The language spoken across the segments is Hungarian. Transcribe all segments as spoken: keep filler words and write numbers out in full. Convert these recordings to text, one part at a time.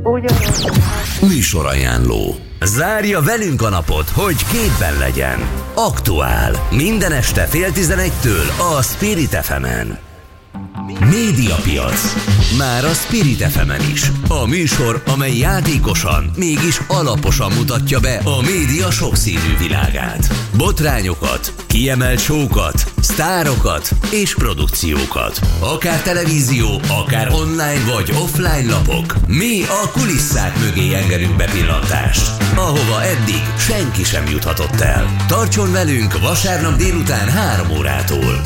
Műsorajánló. Zárja velünk a napot, hogy képben legyen. Aktuál. Minden este fél tizenegytől a Spirit ef emen. Médiapiac. Már a Spirit ef emen is. A műsor, amely játékosan, mégis alaposan mutatja be a média sokszínű világát. Botrányokat, kiemelt show-kat, sztárokat és produkciókat. Akár televízió, akár online vagy offline lapok. Mi a kulisszák mögé engedünk bepillantást, ahova eddig senki sem juthatott el. Tartson velünk vasárnap délután három órától.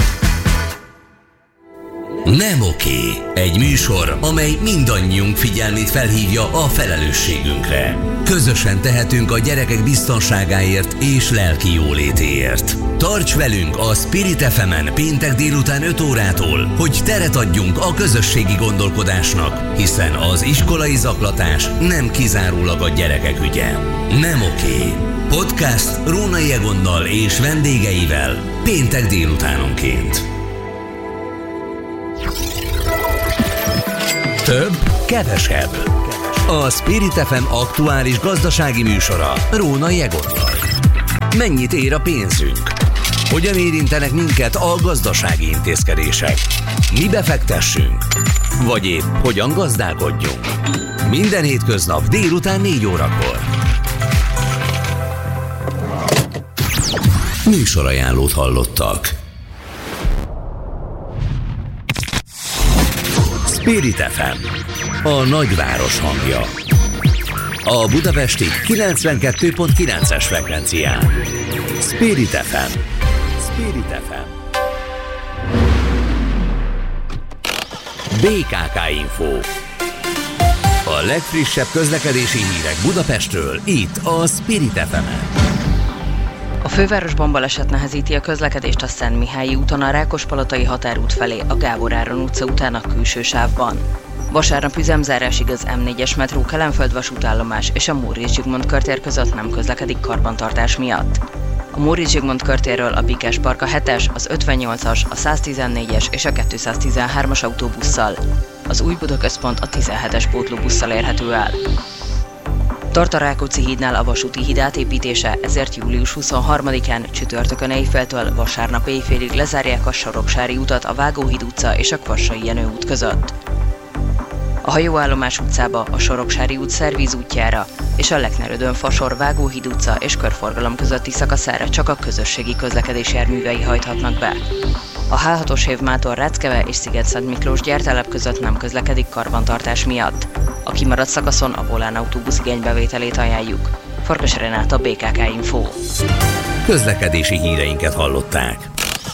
Nem oké. Egy műsor, amely mindannyiunk figyelmét felhívja a felelősségünkre. Közösen tehetünk a gyerekek biztonságáért és lelki jólétéért. Tarts velünk a Spirit ef emen péntek délután öt órától, hogy teret adjunk a közösségi gondolkodásnak, hiszen az iskolai zaklatás nem kizárólag a gyerekek ügye. Nem oké. Podcast Rónai Egonnal és vendégeivel péntek délutánonként. Több, kevesebb. A Spirit ef em aktuális gazdasági műsora Rónai Egonnal. Mennyit ér a pénzünk? Hogyan érintenek minket a gazdasági intézkedések? Mibe fektessünk? Vagy épp hogyan gazdálkodjunk? Minden hétköznap délután négy órakor. Műsorajánlót hallottak. Spirit ef em, a nagyváros hangja. A budapesti kilencvenkettő pont kilences frekvencián. Spirit ef em. Spirit ef em. bé ká ká Info. A legfrissebb közlekedési hírek Budapestről, itt a Spirit ef emen. A fővárosban baleset nehezíti a közlekedést a Szentmihályi úton a Rákospalotai határút felé a Gábor Áron utca után a külső sávban. Vasárnap üzemzárásig az em négyes metró Kelenföld vasútállomás és a Móricz Zsigmond körtér között nem közlekedik karbantartás miatt. A Móricz Zsigmond körtérről a Békás Park a hetes, az ötvennyolcas, a száztizennégyes és a kétszáztizenhármas autóbusszal. Az Új Buda Központ a tizenhetes pótlóbusszal érhető el. Tart a Rákóczi hídnál a vasúti híd átépítése, ezért július huszonharmadikán csütörtökön éjféltől vasárnap éjfélig lezárják a Soroksári utat a Vágóhíd utca és a Kvassai Jenő út között. A Hajóállomás utcába, a Soroksári út Szervíz útjára és a Leknerödön-Fasor Vágóhíd utca és körforgalom közötti szakaszára csak a közösségi közlekedés járművei hajthatnak be. A há hatos Hévmától Ráckeve és Sziget-Szent-Miklós gyártelep között nem közlekedik karbantartás miatt. A kimaradt szakaszon a Volán autóbusz igénybevételét ajánljuk. Farkas Renáta, bé ká ká Info. Közlekedési híreinket hallották.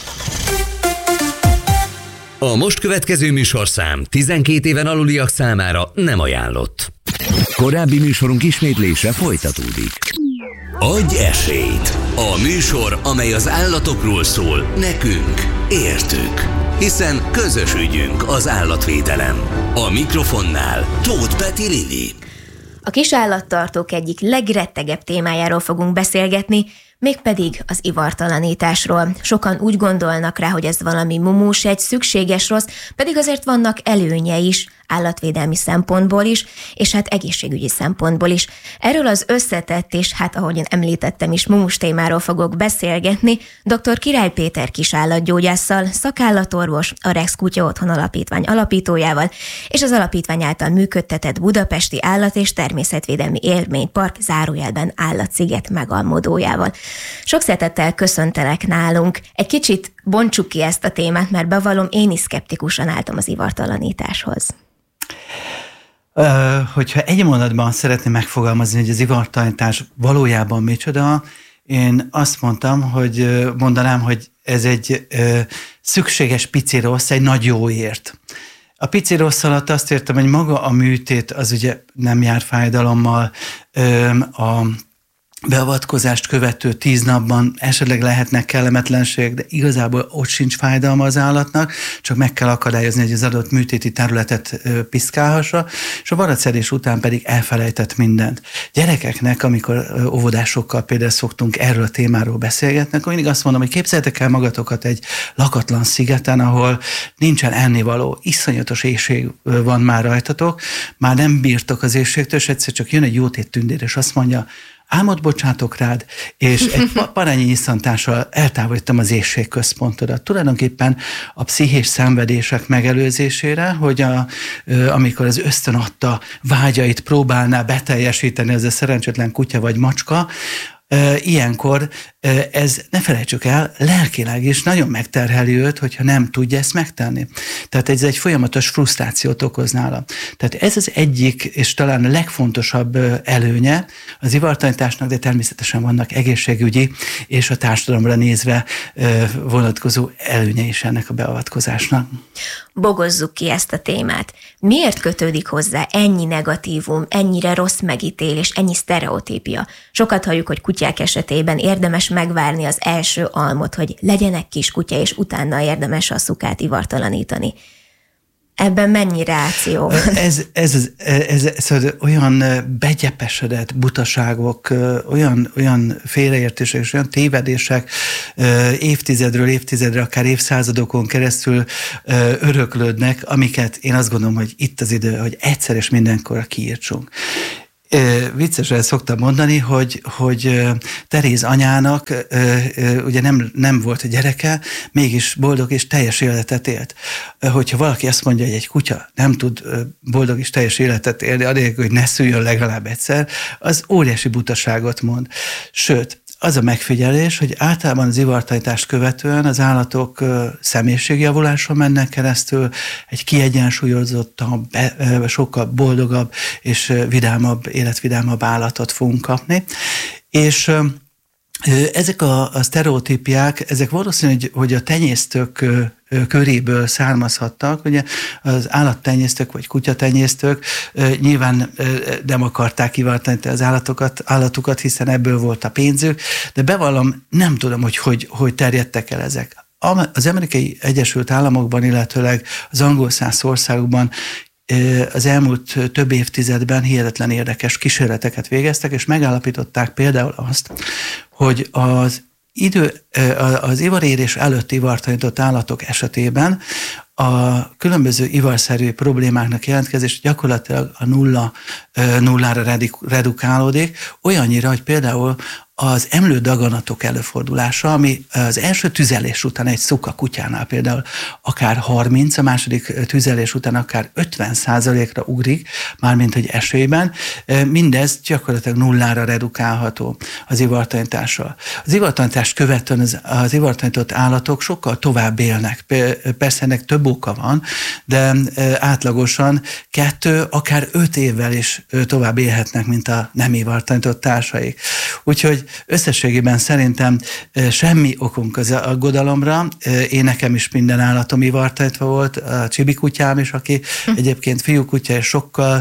A most következő műsorszám tizenkét éven aluliak számára nem ajánlott. Korábbi műsorunk ismétlése folytatódik. Adj esélyt! A műsor, amely az állatokról szól, nekünk, értük. Hiszen közös ügyünk az állatvédelem. A mikrofonnál Tóth Peti Lili. A kisállattartók egyik legrettegebb témájáról fogunk beszélgetni, mégpedig az ivartalanításról. Sokan úgy gondolnak rá, hogy ez valami mumus, egy szükséges rossz, pedig azért vannak előnye is, állatvédelmi szempontból is, és hát egészségügyi szempontból is. Erről az összetett és hát ahogyan említettem is mumus témáról fogok beszélgetni dr. Király Péter kisállatgyógyásszal, szakállatorvos, a Rex Kutya Otthon Alapítvány alapítójával, és az alapítvány által működtetett Budapesti Állat- és Természetvédelmi Élménypark zárójelben Állatsziget megalmodójával. Sok szeretettel köszöntelek nálunk. Egy kicsit bontsuk ki ezt a témát, mert bevallom, én is szkeptikusan álltam az ivartalanításhoz. Uh, hogyha egy mondatban szeretném megfogalmazni, hogy az ivartalanítás valójában micsoda, én azt mondtam, hogy mondanám, hogy ez egy uh, szükséges pici rossz, egy nagy jóért. A pici rossz alatt azt értem, hogy maga a műtét az ugye nem jár fájdalommal, um, a beavatkozást követő tíz napban esetleg lehetnek kellemetlenségek, de igazából ott sincs fájdalma az állatnak, csak meg kell akadályozni, hogy az adott műtéti területet piszkálhassa, és a varratszedés után pedig elfelejtett mindent. Gyerekeknek, amikor óvodásokkal például szoktunk erről a témáról beszélgetni, akkor mindig azt mondom, hogy képzeljétek el magatokat egy lakatlan szigeten, ahol nincsen ennivaló, iszonyatos éhség van már rajtatok, már nem bírtok az éhségtől, és egyszer csak jön egy jótét tündér, és azt mondja, álmot bocsátok rád, és egy parányi nyisszantással eltávolítom az éhségközpontodat. Tulajdonképpen a pszichés szenvedések megelőzésére, hogy a, amikor az ösztön adta vágyait próbálná beteljesíteni ez a szerencsétlen kutya vagy macska, ilyenkor ez, ne felejtsük el, lelkileg is nagyon megterheli őt, hogyha nem tudja ezt megtenni. Tehát ez egy folyamatos frusztrációt okoz nála. Tehát ez az egyik, és talán a legfontosabb előnye az ivartanításnak, de természetesen vannak egészségügyi és a társadalomra nézve vonatkozó előnye is ennek a beavatkozásnak. Bogozzuk ki ezt a témát. Miért kötődik hozzá ennyi negatívum, ennyire rossz megítélés, ennyi sztereotípia? Sokat halljuk, hogy kutyák esetében érdemes megvárni az első almot, hogy legyenek kis kutya, és utána érdemes a szukát ivartalanítani. Ebben mennyi ráció van? Ez, ez, ez, ez, ez, ez olyan begyepesedett butaságok, olyan, olyan félreértések és olyan tévedések évtizedről évtizedre, akár évszázadokon keresztül öröklődnek, amiket én azt gondolom, hogy itt az idő, hogy egyszer és mindenkorra kiírtsunk. Viccesen szoktam mondani, hogy, hogy Teréz anyának ugye nem, nem volt gyereke, mégis boldog és teljes életet élt. Hogyha valaki azt mondja, hogy egy kutya nem tud boldog és teljes életet élni, anélkül, hogy ne szüljön legalább egyszer, az óriási butaságot mond. Sőt, az a megfigyelés, hogy általában az ivartanítást követően az állatok személyiségjavuláson mennek keresztül, egy kiegyensúlyozottabb, sokkal boldogabb és vidámabb, életvidámabb állatot fogunk kapni. És ezek a, a sztereotípiák, ezek valószínű, hogy a tenyésztők köréből származhattak. Ugye az állattenyésztők vagy kutyatenyésztők nyilván nem akarták ivartanítani az állatokat, állatukat, hiszen ebből volt a pénzük, de bevallom, nem tudom, hogy hogy, hogy terjedtek el ezek. Az Amerikai Egyesült Államokban, illetőleg az angol száz országokban az elmúlt több évtizedben hihetetlen érdekes kísérleteket végeztek, és megállapították például azt, hogy az idő, az ivarérés előtt ivartanított állatok esetében a különböző ivarszerű problémáknak jelentkezés gyakorlatilag a nulla, nullára redukálódik, olyannyira, hogy például az emlődaganatok előfordulása, ami az első tüzelés után egy szuka kutyánál például akár harminc, a második tüzelés után akár ötven százalékra ugrik, mármint hogy esélyben, mindez gyakorlatilag nullára redukálható az ivartanítással. Az ivartanítást követően az, az ivartanított állatok sokkal tovább élnek. Persze ennek több oka van, de átlagosan kettő, akár öt évvel is tovább élhetnek, mint a nem ivartanított társaik. Úgyhogy összességében szerintem semmi okunk az aggodalomra. Én nekem is minden állatom ivartanítva volt, a Csibi kutyám is, aki egyébként fiúkutya, és sokkal,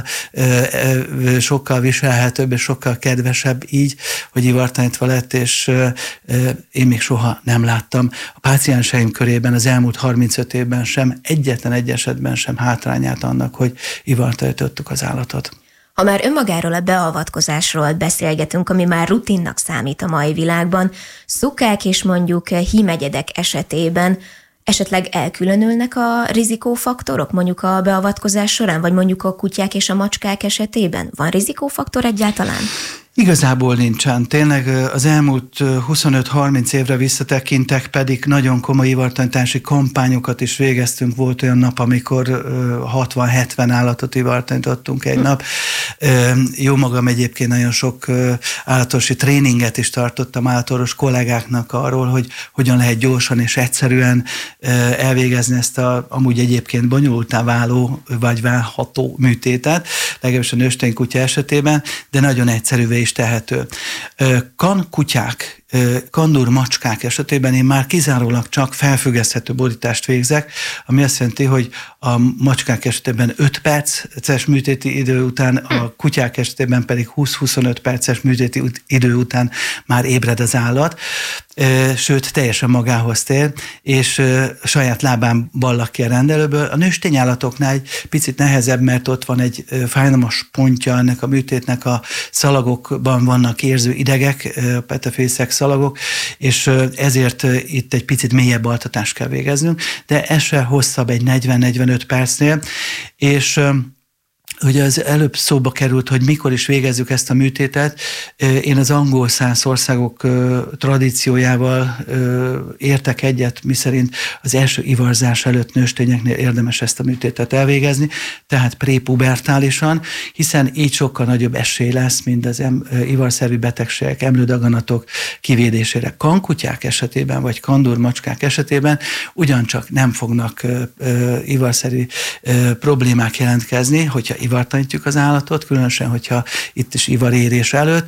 sokkal viselhetőbb, és sokkal kedvesebb így, hogy ivartanítva lett, és én még soha nem láttam a pácienseim körében az elmúlt harmincöt évben sem, egyetlen egy esetben sem hátrányát annak, hogy ivartanítottuk az állatot. Ha már önmagáról a beavatkozásról beszélgetünk, ami már rutinnak számít a mai világban, szukák és mondjuk hímegyedek esetében esetleg elkülönülnek a rizikófaktorok mondjuk a beavatkozás során, vagy mondjuk a kutyák és a macskák esetében? Van rizikófaktor egyáltalán? Igazából nincsen. Tényleg az elmúlt huszonöt-harminc évre visszatekintek, pedig nagyon komoly ivartanítási kampányokat is végeztünk. Volt olyan nap, amikor hatvan-hetven állatot ivartanítottunk egy nap. Jó magam egyébként nagyon sok állatorvosi tréninget is tartottam állatorvos kollégáknak arról, hogy hogyan lehet gyorsan és egyszerűen elvégezni ezt a amúgy egyébként bonyolultá váló vagy válható műtétet, legalábbis a nőstény kutya esetében, de nagyon egyszerűvé is tehető. Kan kutyák kandur macskák esetében én már kizárólag csak felfüggeszthető borítást végzek, ami azt jelenti, hogy a macskák esetében öt perces műtéti idő után, a kutyák esetében pedig húsz-huszonöt perces műtéti idő után már ébred az állat, sőt, teljesen magához tér, és saját lábán ballak ki a rendelőből. A nőstény állatoknál egy picit nehezebb, mert ott van egy fájdalmas pontja ennek a műtétnek, a szalagokban vannak érző idegek, a petefészek szalagok, és ezért itt egy picit mélyebb altatást kell végeznünk, de ez se hosszabb egy negyven-negyvenöt percnél, és ugye az előbb szóba került, hogy mikor is végezzük ezt a műtétet. Én az angol száz országok tradíciójával értek egyet, miszerint az első ivarzás előtt nőstényeknél érdemes ezt a műtétet elvégezni, tehát prépubertálisan, hiszen így sokkal nagyobb esély lesz, mint az ivarszervi betegségek, emlődaganatok kivédésére. Kankutyák esetében, vagy kandúrmacskák esetében ugyancsak nem fognak ivarszervi problémák jelentkezni, hogyha ivartanítjuk az állatot, különösen, hogyha itt is ivarérés előtt,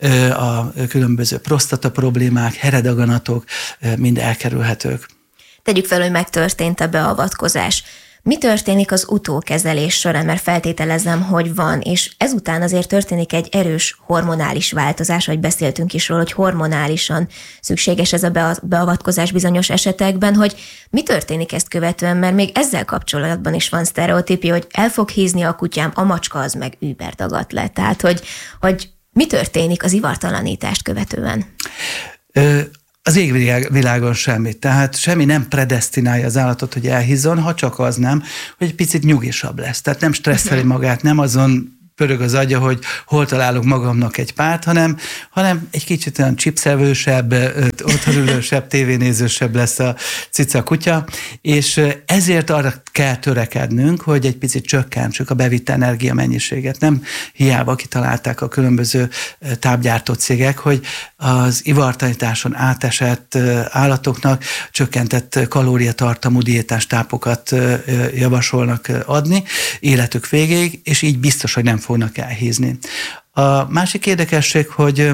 a különböző prostata problémák, heredaganatok mind elkerülhetők. Tegyük fel, hogy megtörtént a beavatkozás. Mi történik az utókezelés során, mert feltételezem, hogy van, és ezután azért történik egy erős hormonális változás, ahogy beszéltünk is róla, hogy hormonálisan szükséges ez a beavatkozás bizonyos esetekben, hogy mi történik ezt követően, mert még ezzel kapcsolatban is van sztereotípia, hogy el fog hízni a kutyám, a macska az meg überdagat le. Tehát, hogy, hogy mi történik az ivartalanítást követően? Ö- Az égvilágon semmi. Tehát semmi nem predesztinálja az állatot, hogy elhízzon, ha csak az nem, hogy egy picit nyugisabb lesz. Tehát nem stresszeli magát, nem azon pörög az agya, hogy hol találok magamnak egy párt, hanem, hanem egy kicsit olyan csipszevősebb, otthonülősebb, tévénézősebb lesz a cica kutya, és ezért arra kell törekednünk, hogy egy picit csökkentsük a bevitt energia mennyiséget. Nem hiába kitalálták a különböző tápgyártó cégek, hogy az ivartanításon átesett állatoknak csökkentett kalóriatartalmú diétás tápokat javasolnak adni életük végéig, és így biztos, hogy nem fognak elhízni. A másik érdekesség, hogy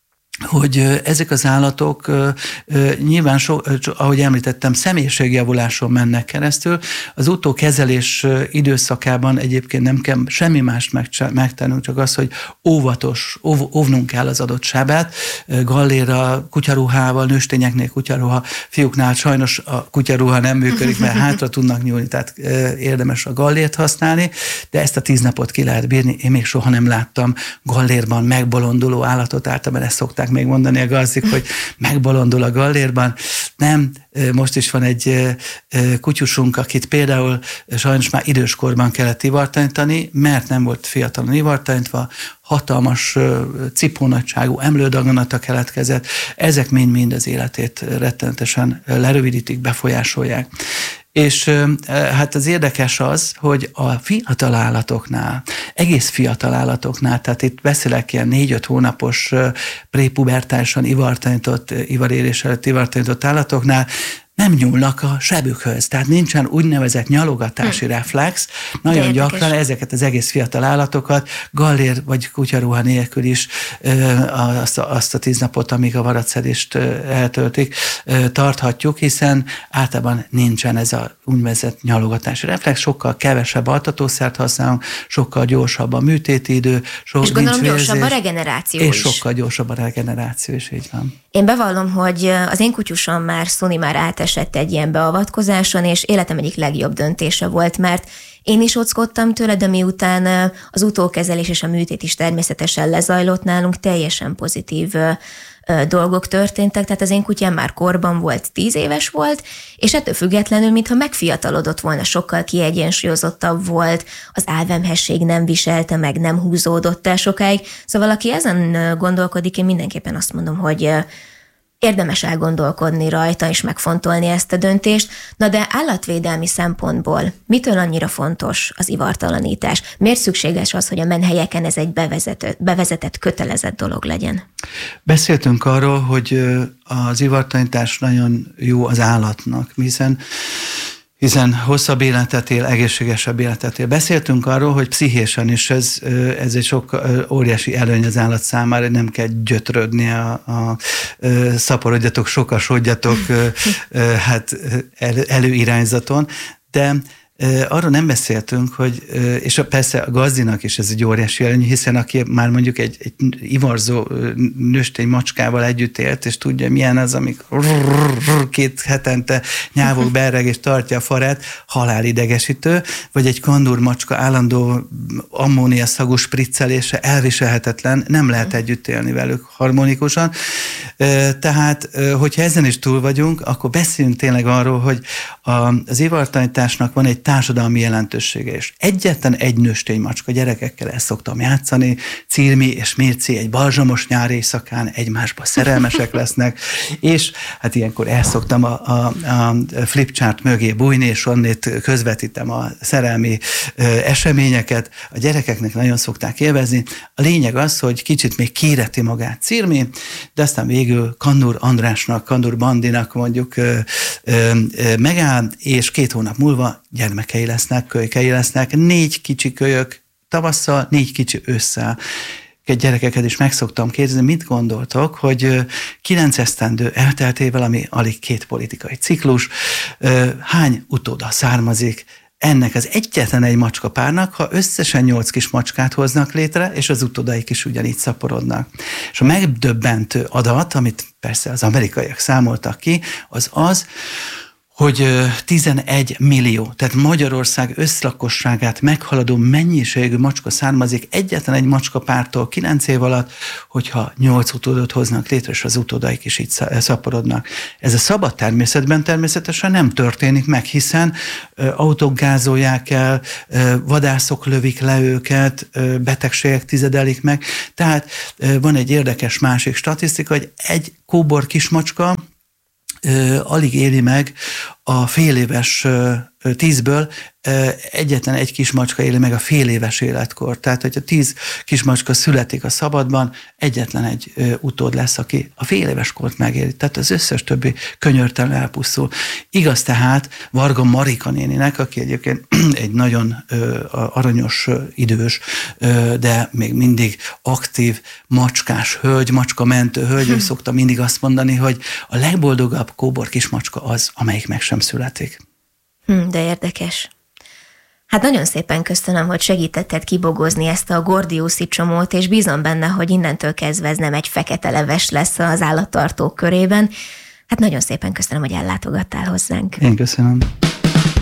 hogy ezek az állatok nyilván, so, ahogy említettem, személyiségjavuláson mennek keresztül. Az utókezelés időszakában egyébként nem kell semmi mást megtennünk, csak az, hogy óvatos, óv, óvnunk kell az adott sebet. Galléra, kutyaruhával, nőstényeknél kutyaruha, fiúknál sajnos a kutyaruha nem működik, mert hátra tudnak nyúlni, tehát érdemes a gallért használni, de ezt a tíz napot ki lehet bírni. Én még soha nem láttam gallérban megbolonduló állatot, általában ezt szokták még mondani a gazdik, hogy megbolondul a gallérban. Nem, most is van egy kutyusunk, akit például sajnos már időskorban kellett ivartanítani, mert nem volt fiatalon ivartanítva, hatalmas cipónagyságú emlődaganata keletkezett. Ezek mind-mind az életét rettenetesen lerövidítik, befolyásolják. És hát az érdekes az, hogy a fiatal állatoknál, egész fiatal állatoknál, tehát itt beszélek ilyen négy-öt hónapos prépubertálisan ivartanított, ivarérés előtt ivartanított állatoknál, nem nyúlnak a sebükhöz, tehát nincsen úgynevezett nyalogatási hmm. reflex. Nagyon de gyakran érdekes. Ezeket az egész fiatal állatokat gallér vagy kutyaruha nélkül is azt a, azt a tíz napot, amíg a varratszedést eltöltik, tarthatjuk, hiszen általában nincsen ez a úgynevezett nyalogatási reflex, sokkal kevesebb altatószert használunk, sokkal gyorsabb a műtéti idő, so, és gondolom gyorsabb a regeneráció és is. És sokkal gyorsabb a regeneráció is, így van. Én bevallom, hogy az én kutyusom már, Szuni már átesett egy ilyen beavatkozáson, és életem egyik legjobb döntése volt, mert én is ockodtam tőle, de miután az utókezelés és a műtét is természetesen lezajlott nálunk, teljesen pozitív dolgok történtek, tehát az én kutyám már korban volt, tíz éves volt, és ettől függetlenül, mintha megfiatalodott volna, sokkal kiegyensúlyozottabb volt, az álvemhesség nem viselte meg, nem húzódott el sokáig. Szóval aki ezen gondolkodik, én mindenképpen azt mondom, hogy érdemes elgondolkodni rajta és megfontolni ezt a döntést. Na de állatvédelmi szempontból mitől annyira fontos az ivartalanítás? Miért szükséges az, hogy a menhelyeken ez egy bevezetett, bevezetett, kötelezett dolog legyen? Beszéltünk arról, hogy az ivartalanítás nagyon jó az állatnak, hiszen hiszen hosszabb életet él, egészségesebb életet él. Beszéltünk arról, hogy pszichésen is ez, ez egy sok óriási előny az állat számára, hogy nem kell gyötrődni a, a szaporodjatok, sokasodjatok hát el, előirányzaton, de arról nem beszéltünk, hogy, és persze a gazdinak is ez egy óriási előny, hiszen aki már mondjuk egy, egy ivarzó nőstény macskával együtt élt, és tudja, milyen az, amikor két hetente nyávog berreg és tartja a farát, halálidegesítő, vagy egy kandúr macska állandó ammónia szagú spriccelése elviselhetetlen, nem lehet együtt élni velük harmonikusan. Tehát, hogyha ezen is túl vagyunk, akkor beszéljünk tényleg arról, hogy az ivartanításnak van egy társadalmi jelentősége is. Egyetlen egy nőstény macska, gyerekekkel el szoktam játszani, Cirmi és Mirci egy balzsamos nyári éjszakán egymásba szerelmesek lesznek, és hát ilyenkor el szoktam a, a, a flipchart mögé bújni, és onnét közvetítem a szerelmi ö, eseményeket. A gyerekeknek nagyon szokták élvezni. A lényeg az, hogy kicsit még kéreti magát Cirmi, de aztán végül Kandúr Andrásnak, Kandúr Bandinak mondjuk ö, ö, ö, megáll, és két hónap múlva gyermekei lesznek, kölykei lesznek, négy kicsi kölyök tavasszal, négy kicsi ősszel. Gyerekeket is meg szoktam kérdezni, mit gondoltok, hogy kilenc esztendő elteltével, ami alig két politikai ciklus, hány utóda származik ennek az egyetlen egy macskapárnak, ha összesen nyolc kis macskát hoznak létre, és az utódaik is ugyanígy szaporodnak. És a megdöbbentő adat, amit persze az amerikaiak számoltak ki, az az, hogy tizenegy millió, tehát Magyarország összlakosságát meghaladó mennyiségű macska származik egyetlen egy macskapártól kilenc év alatt, hogyha nyolc utódot hoznak létre, és az utódaik is így szaporodnak. Ez a szabad természetben természetesen nem történik meg, hiszen autók gázolják el, vadászok lövik le őket, betegségek tizedelik meg. Tehát van egy érdekes másik statisztika, hogy egy kóbor kismacska alig éli meg a fél éves tízből egyetlen egy kismacska éli meg a fél éves életkor. Tehát, hogyha tíz kismacska születik a szabadban, egyetlen egy utód lesz, aki a fél éves kort megéli. Tehát az összes többi könyörtelenül elpusztul. Igaz tehát Varga Marika néninek, aki egyébként egy nagyon aranyos, idős, de még mindig aktív macskás hölgy, macskamentő hölgy, ő szokta mindig azt mondani, hogy a legboldogabb kóbor kismacska az, amelyik meg sem születik. Hm, de érdekes. Hát nagyon szépen köszönöm, hogy segítetted kibogozni ezt a gordiuszi csomót, és bízom benne, hogy innentől kezdve ez nem egy fekete leves lesz az állattartók körében. Hát nagyon szépen köszönöm, hogy ellátogattál hozzánk. Én köszönöm.